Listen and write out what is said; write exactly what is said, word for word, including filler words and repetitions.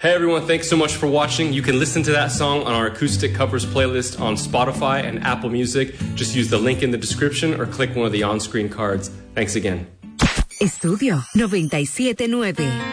Hey everyone, thanks so much for watching. You can listen to that song on our Acoustic Covers playlist on Spotify and Apple Music. Just use the link in the description or click one of the on-screen cards. Thanks again. Estudio noventa y siete nueve.